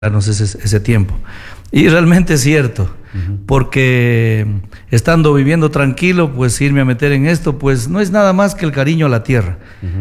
ese tiempo. Y realmente es cierto, porque estando viviendo tranquilo, pues irme a meter en esto, pues no es nada más que el cariño a la tierra.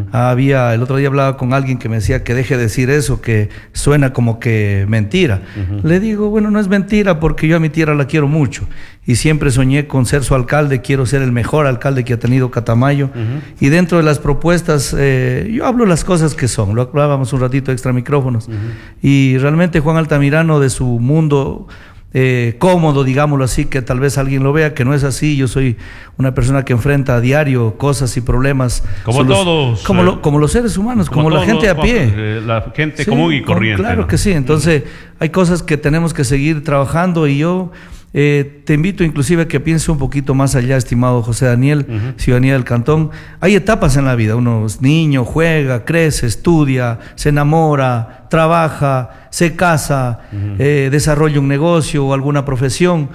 El otro día hablaba con alguien que me decía que deje de decir eso, que suena como que mentira. Le digo, bueno, no es mentira, porque yo a mi tierra la quiero mucho y siempre soñé con ser su alcalde. Quiero ser el mejor alcalde que ha tenido Catamayo. Y dentro de las propuestas, yo hablo las cosas que son. Lo hablábamos un ratito extra micrófonos. Y realmente Juan Altamirano, de su mundo cómodo, digámoslo así, que tal vez alguien lo vea, que no es así. Yo soy una persona que enfrenta a diario cosas y problemas. Como todos. Como los seres humanos, como la gente a pie. La gente común y corriente. Claro, ¿no? Que sí. Entonces, hay cosas que tenemos que seguir trabajando, y yo te invito inclusive a que piense un poquito más allá, estimado José Daniel, ciudadanía del Cantón. Hay etapas en la vida. Uno es niño, juega, crece, estudia, se enamora, trabaja, se casa, desarrolla un negocio o alguna profesión.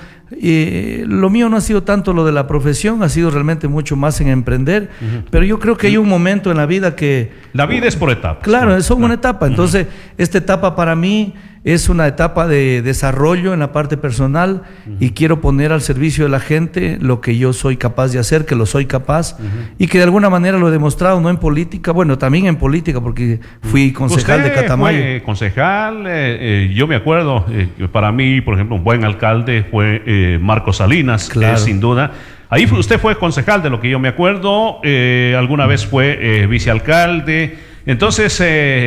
Lo mío no ha sido tanto lo de la profesión, ha sido realmente mucho más en emprender, pero yo creo que hay un momento en la vida que... La vida es por etapas. Claro, es una etapa. Entonces, esta etapa para mí es una etapa de desarrollo en la parte personal, y quiero poner al servicio de la gente lo que yo soy capaz de hacer, que lo soy capaz, y que de alguna manera lo he demostrado, no en política, bueno, también en política, porque fui concejal de Catamayo. Fue concejal, yo me acuerdo, que para mí, por ejemplo, un buen alcalde fue Marcos Salinas, claro. Sin duda. Ahí usted fue concejal, de lo que yo me acuerdo, alguna vez fue vicealcalde. Entonces,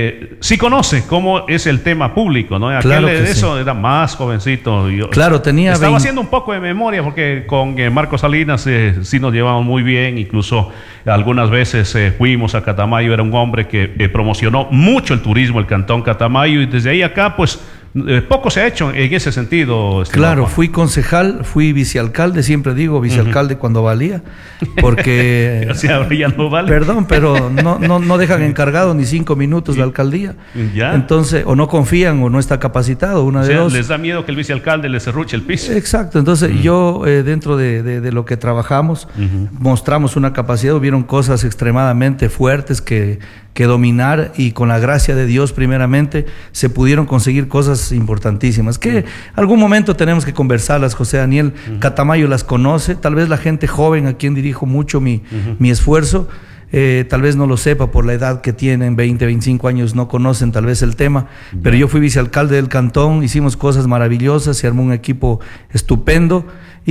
sí conoce cómo es el tema público, ¿no? Claro que de eso sí. Era más jovencito. Claro, estaba haciendo un poco de memoria, porque con Marcos Salinas sí nos llevamos muy bien. Incluso algunas veces fuimos a Catamayo. Era un hombre que promocionó mucho el turismo, el Cantón Catamayo, y desde ahí acá, pues, poco se ha hecho en ese sentido. Claro, fui concejal, fui vicealcalde, siempre digo vicealcalde cuando valía, porque... O sea, ya no vale. Perdón, pero no dejan encargado ni 5 minutos la alcaldía. ¿Ya? Entonces, o no confían o no está capacitado, una de dos. Les da miedo que el vicealcalde les serruche el piso. Exacto. Entonces, yo dentro de lo que trabajamos, mostramos una capacidad. Hubieron cosas extremadamente fuertes que dominar, y con la gracia de Dios primeramente se pudieron conseguir cosas importantísimas que algún momento tenemos que conversarlas, José Daniel. Catamayo las conoce, tal vez la gente joven a quien dirijo mucho mi esfuerzo, tal vez no lo sepa por la edad que tienen, 20, 25 años, no conocen tal vez el tema, pero yo fui vicealcalde del cantón, hicimos cosas maravillosas, se armó un equipo estupendo.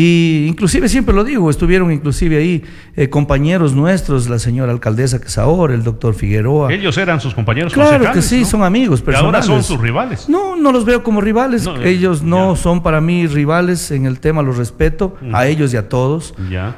Y inclusive, siempre lo digo, estuvieron inclusive ahí compañeros nuestros, la señora alcaldesa que es ahora, el doctor Figueroa. ¿Ellos eran sus compañeros concejales? Claro que sí, ¿no? Son amigos personales. ¿Y ahora son sus rivales? No los veo como rivales. No, ellos no son para mí rivales en el tema, los respeto a ellos y a todos.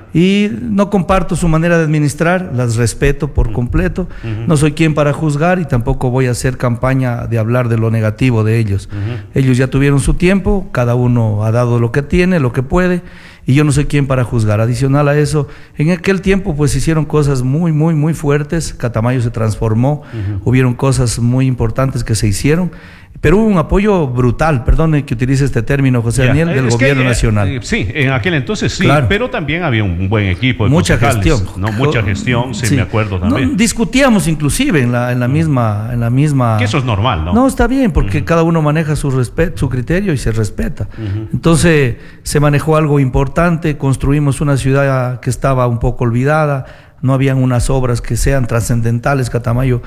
Y no comparto su manera de administrar, las respeto por completo. No soy quien para juzgar, y tampoco voy a hacer campaña de hablar de lo negativo de ellos. Ellos ya tuvieron su tiempo, cada uno ha dado lo que tiene, lo que puede, y yo no soy quien para juzgar. Adicional a eso, en aquel tiempo pues hicieron cosas muy, muy, muy fuertes. Catamayo se transformó, hubieron cosas muy importantes que se hicieron, pero hubo un apoyo brutal, perdone que utilice este término, José Daniel, del gobierno nacional. Sí, en aquel entonces sí, claro. Pero también había un buen equipo de mucha gestión, ¿no? Mucha gestión, sí, me acuerdo también. Discutíamos inclusive en la misma... Que eso es normal, ¿no? No, está bien, porque cada uno maneja su criterio y se respeta. Entonces, se manejó algo importante, construimos una ciudad que estaba un poco olvidada, no habían unas obras que sean trascendentales. Catamayo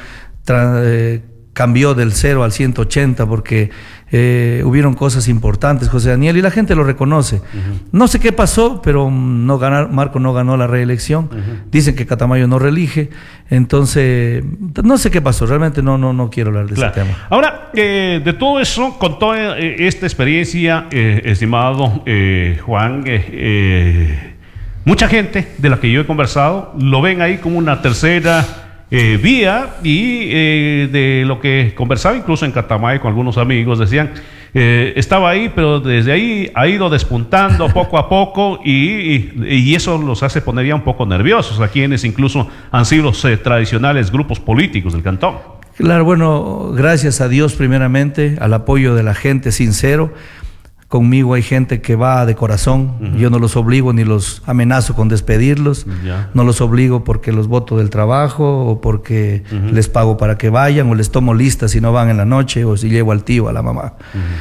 cambió del 0 al 180 porque hubieron cosas importantes, José Daniel, y la gente lo reconoce. No sé qué pasó, pero Marco no ganó la reelección. Dicen que Catamayo no reelige, entonces no sé qué pasó, realmente no quiero hablar de ese tema. Ahora, de todo eso, con toda esta experiencia, estimado Juan, mucha gente de la que yo he conversado lo ven ahí como una tercera vía, y de lo que conversaba incluso en Catamayo con algunos amigos, decían, estaba ahí, pero desde ahí ha ido despuntando poco a poco, y eso los hace poner ya un poco nerviosos a quienes incluso han sido los tradicionales grupos políticos del cantón. Claro, bueno, gracias a Dios primeramente, al apoyo de la gente sincero. Conmigo hay gente que va de corazón. Yo no los obligo ni los amenazo con despedirlos. No los obligo porque los boto del trabajo o porque les pago para que vayan o les tomo listas si no van en la noche o si llevo al tío, a la mamá.